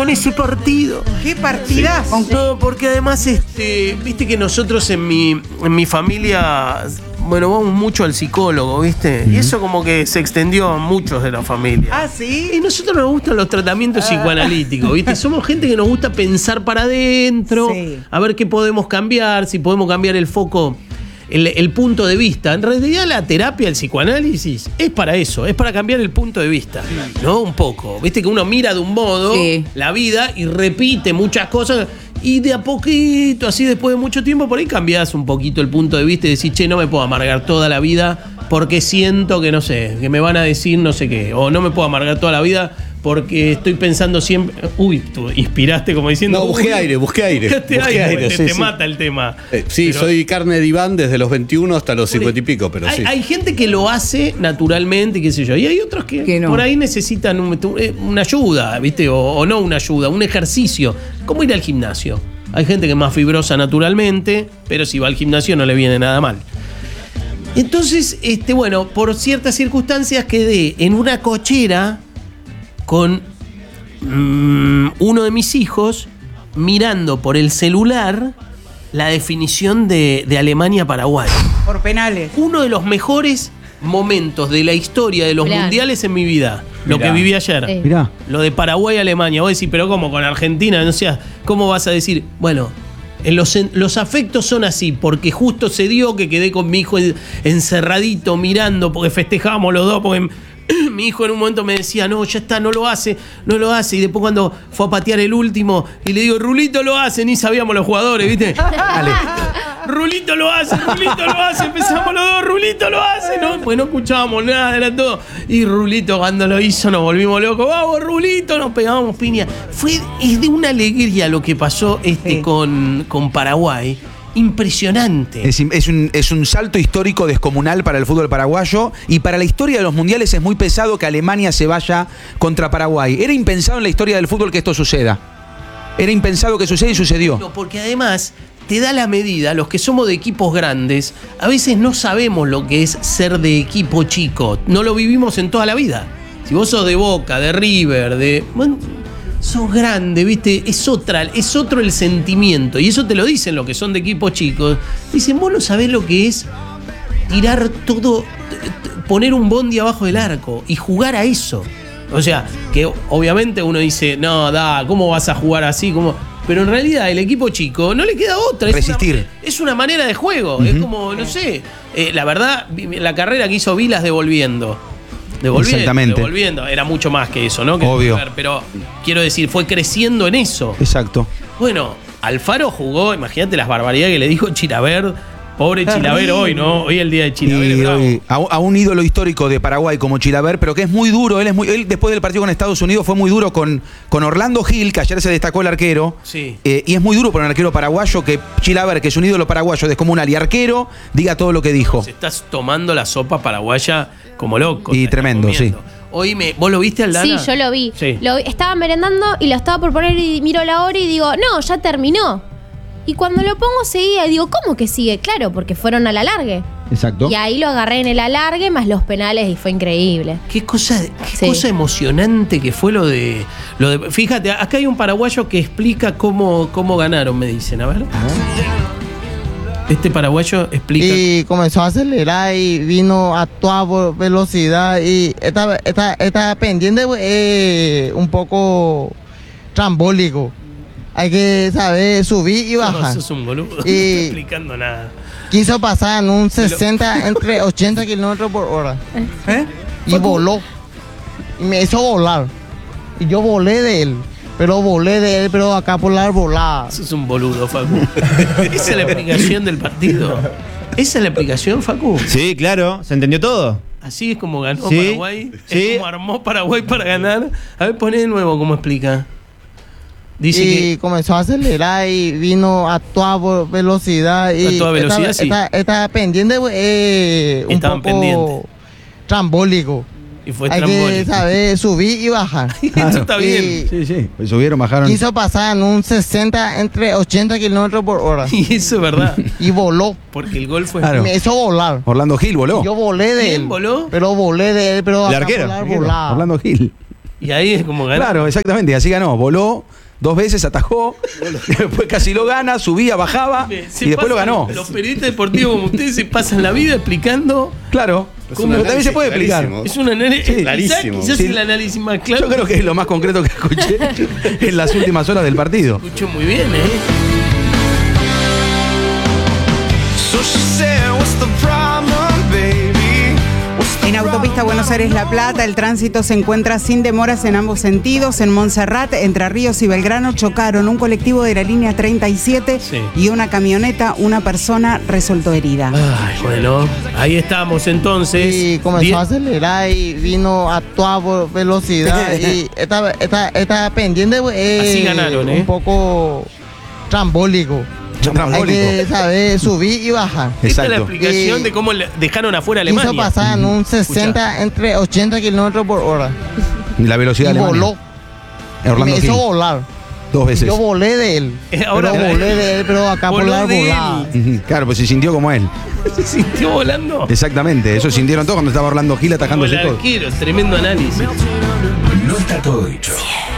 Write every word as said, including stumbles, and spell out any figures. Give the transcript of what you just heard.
con ese partido. ¿Qué partidazo? Sí. No, porque además, este, viste que nosotros en mi, en mi familia, bueno, vamos mucho al psicólogo, ¿viste? Mm. Y eso como que se extendió a muchos de la familia. ¿Ah, sí? Y a nosotros nos gustan los tratamientos ah. psicoanalíticos, ¿viste? Somos gente que nos gusta pensar para adentro, sí. a ver qué podemos cambiar, si podemos cambiar el foco, el, el punto de vista. En realidad la terapia, el psicoanálisis, es para eso, es para cambiar el punto de vista, ¿no? Un poco. Viste que uno mira de un modo sí. la vida y repite muchas cosas. Y de a poquito, así después de mucho tiempo, por ahí cambiás un poquito el punto de vista y decís, che, no me puedo amargar toda la vida porque siento que, no sé, que me van a decir no sé qué. O no me puedo amargar toda la vida porque estoy pensando siempre... Uy, tú inspiraste como diciendo... No, busqué aire, busqué aire. Busqué busqué aire, aire te, sí, te sí. mata el tema. Eh, sí, pero soy carne de diván desde los veintiuno hasta los cincuenta y pico, pero hay, sí. Hay gente que lo hace naturalmente, qué sé yo, y hay otros que, que no. por ahí necesitan un, una ayuda, ¿viste? O, o no una ayuda, un ejercicio. ¿Cómo ir al gimnasio? Hay gente que es más fibrosa naturalmente, pero si va al gimnasio no le viene nada mal. Entonces, este, bueno, por ciertas circunstancias quedé en una cochera con mmm, uno de mis hijos mirando por el celular la definición de, de Alemania-Paraguay. Por penales. Uno de los mejores momentos de la historia de los Mirá. mundiales en mi vida. Lo Mirá. que viví ayer. Sí. Mirá. Lo de Paraguay-Alemania. Vos decís, pero ¿cómo con Argentina? No sé, ¿cómo vas a decir? Bueno, en los, en, los afectos son así, porque justo se dio que quedé con mi hijo encerradito mirando, porque festejábamos los dos, porque mi hijo en un momento me decía, no, ya está, no lo hace, no lo hace. Y después cuando fue a patear el último, y le digo, Rulito lo hace, ni sabíamos los jugadores, ¿viste? Dale. Rulito lo hace, Rulito lo hace, empezamos los dos, Rulito lo hace, ¿no? Pues no escuchábamos nada, era todo. Y Rulito cuando lo hizo nos volvimos locos, vamos Rulito, nos pegábamos piña. Fue, es de una alegría lo que pasó este sí. con, con Paraguay. Impresionante. Es, es, un, es un salto histórico descomunal para el fútbol paraguayo y para la historia de los mundiales es muy pesado que Alemania se vaya contra Paraguay. Era impensado en la historia del fútbol que esto suceda. Era impensado que suceda y sucedió. No, porque además te da la medida, los que somos de equipos grandes, a veces no sabemos lo que es ser de equipo chico. No lo vivimos en toda la vida. Si vos sos de Boca, de River, de... Bueno, sos grande, ¿viste? Es otra, es otro el sentimiento. Y eso te lo dicen los que son de equipos chicos. Dicen, vos no sabés lo que es tirar todo, poner un bondi abajo del arco y jugar a eso. O sea, que obviamente uno dice, no, da, ¿cómo vas a jugar así? ¿Cómo? Pero en realidad el equipo chico no le queda otra. Es Resistir. Una, es una manera de juego. Uh-huh. Es como, no sé, eh, la verdad, la carrera que hizo Vilas devolviendo. Devolviendo, Exactamente. devolviendo, era mucho más que eso, ¿no? Que Obvio. Ver, pero quiero decir, fue creciendo en eso. Exacto. Bueno, Alfaro jugó, imagínate las barbaridades que le dijo Chilaver. Pobre Chilaver hoy, ¿no? Hoy es el día de Chilaver. Y hoy, a, a un ídolo histórico de Paraguay como Chilaver, pero que es muy duro. Él es muy, él después del partido con Estados Unidos fue muy duro con, con Orlando Gil, que ayer se destacó el arquero. Sí. Eh, y es muy duro para un arquero paraguayo que Chilaver, que es un ídolo paraguayo descomunal y arquero, diga todo lo que dijo. Se estás tomando la sopa paraguaya como loco. Y tremendo, sí. Oíme, ¿vos lo viste, Aldana? Sí, yo lo vi. Sí. Lo vi. Estaba merendando y lo estaba por poner y miro la hora y digo, no, ya terminó. Y cuando lo pongo seguía y digo, ¿cómo que sigue? Claro, porque fueron al alargue. Exacto. Y ahí lo agarré en el alargue más los penales y fue increíble. Qué cosa, qué Sí. cosa emocionante que fue lo de, lo de. Fíjate, acá hay un paraguayo que explica cómo, cómo ganaron, me dicen. A ver. Este paraguayo explica. Y comenzó a acelerar y vino a toda velocidad y esta, esta, esta pendiente eh, un poco trambólico. Hay que saber subir y bajar. No, sos un boludo. Y no estoy explicando nada. Quiso pasar en un sesenta entre ochenta kilómetros por hora. ¿Eh? Y voló. Y me hizo volar. Y yo volé de él. Pero volé de él, pero acá por la volada. Sos un boludo, Facu. Esa es la explicación del partido. Esa es la explicación, Facu. Sí, claro. ¿Se entendió todo? Así es como ganó Sí, Paraguay. sí. Es como armó Paraguay para ganar. A ver, poné de nuevo cómo explica. Dice y que comenzó a acelerar y vino a toda velocidad. Y a toda velocidad, esta, sí. esta, esta pendiente eh, un Estaban poco pendientes. trambólico. Y fue Hay trambólico. que saber subir y bajar. Esto está bien. Sí, sí. Pues subieron, bajaron. Quiso pasar en un sesenta entre ochenta kilómetros por hora. Y eso es verdad. Y voló. Porque el gol fue. Claro. Y me hizo volar. Orlando Gil voló. Yo volé de ¿Quién él. voló? Pero volé de él, pero El acá arquero. por la Arquero, volada. Orlando Gil. Y ahí es como ganar. Claro, exactamente, y así ganó. Voló dos veces, atajó, después casi lo gana, subía, bajaba Se y después lo pasan- ganó. Los periodistas deportivos como ustedes se pasan la vida explicando. Claro, Es como un también se análisis puede explicar. clarísimo. Es un análisis. Sí, quizás- clarísimo. Quizás Sí. el análisis más claro. Yo creo que es lo más concreto que escuché en las últimas horas del partido. Escucho muy bien, ¿eh? En autopista Buenos Aires-La Plata, el tránsito se encuentra sin demoras en ambos sentidos. En Montserrat, Entre Ríos y Belgrano, chocaron un colectivo de la línea treinta y siete Sí. y una camioneta. Una persona resultó herida. Ay, bueno, ahí estamos entonces. Y comenzó Die- a acelerar y vino a toda velocidad. Y esta, esta, esta pendiente es Así ganaron, ¿eh? un poco trambólico. Hay Trambólico. que saber subir y bajar. Esta es la Exacto. explicación Y- de cómo le dejaron afuera a Alemania. Quiso pasar en un sesenta entre ochenta kilómetros por hora. La velocidad Y alemana. voló. Y Orlando me hizo Gil, volar. dos Y veces. yo volé de él. Eh, ahora- pero volé de él, pero acá Voló volar, de él. volar. Ujú, Claro, pues se sintió como él. ¿Se sintió volando? Exactamente, eso sintieron todos cuando estaba Orlando Gil Como el atajándose todo. arquero, tremendo análisis. No está todo dicho.